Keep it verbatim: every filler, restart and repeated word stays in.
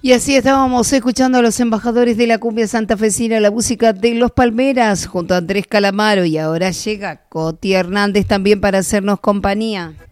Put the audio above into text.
Y así estábamos escuchando a los embajadores de la cumbia santafesina, la música de Los Palmeras, junto a Andrés Calamaro. Y ahora llega Coti Hernández también para hacernos compañía.